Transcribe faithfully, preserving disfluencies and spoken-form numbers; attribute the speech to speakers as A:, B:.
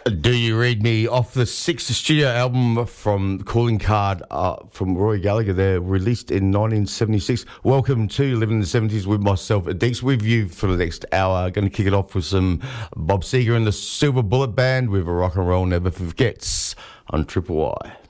A: Do You Read Me off the sixth studio album from Calling Card uh, from Roy Gallagher there, released in nineteen seventy-six. Welcome to Living in the seventies with myself, Deeks, with you for the next hour. Going to kick it off with some Bob Seger and the Silver Bullet Band with a Rock and Roll Never Forgets on Triple Y.